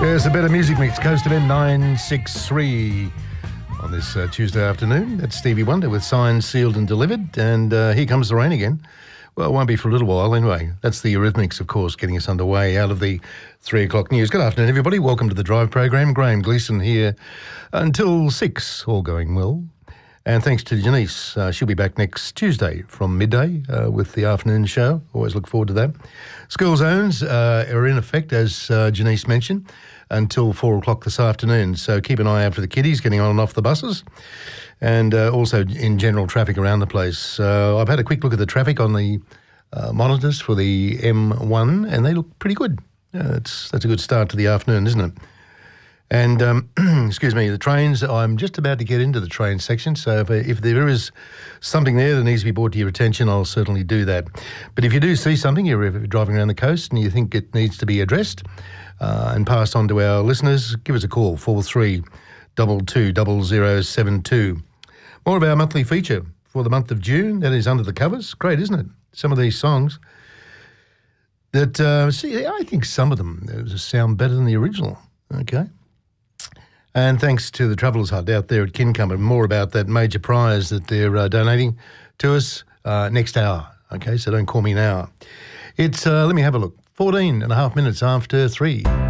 There's a better music mix, Coast FM 963 on this Tuesday afternoon. That's Stevie Wonder with Signed, Sealed and Delivered. And here comes the rain again. Well, it won't be for a little while anyway. That's the Eurythmics, of course, getting us underway out of the 3 o'clock news. Good afternoon, everybody. Welcome to the Drive program. Graham Gleeson here until 6, all going well. And thanks to Janice. She'll be back next Tuesday from midday with the afternoon show. Always look forward to that. School zones are in effect, as Janice mentioned, until 4 o'clock this afternoon. So keep an eye out for the kiddies getting on and off the buses and also in general traffic around the place. I've had a quick look at the traffic on the monitors for the M1 and they look pretty good. That's a good start to the afternoon, isn't it? And, excuse me, the trains, I'm just about to get into the train section, so if there is something there that needs to be brought to your attention, I'll certainly do that. But if you do see something, you're driving around the coast and you think it needs to be addressed and passed on to our listeners, give us a call, 43220072. More of our monthly feature for the month of June, that is Under the Covers. Great, isn't it? Some of these songs that, I think some of them sound better than the original, okay? And thanks to the Travellers Hut out there at Kincumber, more about that major prize that they're donating to us next hour. Okay, so don't call me now. It's, let me have a look, 14 and a half minutes after 3.